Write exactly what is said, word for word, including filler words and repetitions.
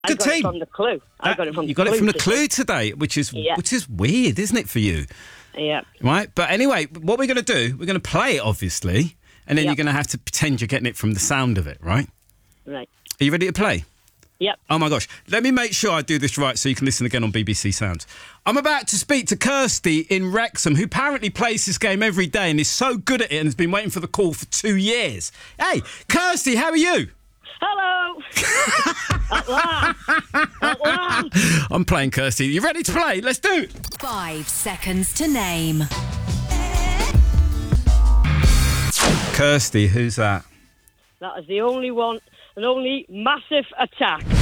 Good I got team. it from the Clue. I got it from you the got Clue it from the today. Clue today, which is Yeah. which is weird, isn't it, for you? Yeah. Right? But anyway, what we're going to do, we're going to play it, obviously, and then Yep. you're going to have to pretend you're getting it from the sound of it, right? Right. Are you ready to play? Yep. Oh, my gosh. Let me make sure I do this right so you can listen again on B B C Sounds. I'm about to speak to Kirsty in Wrexham, who apparently plays this game every day and is so good at it and has been waiting for the call for two years. Hey, Kirsty, how are you? Hello. At last. At last. I'm playing Kirsty. You ready to play? Let's do it. Five seconds to name. Kirsty, who's that? That is the only one, and only massive attack.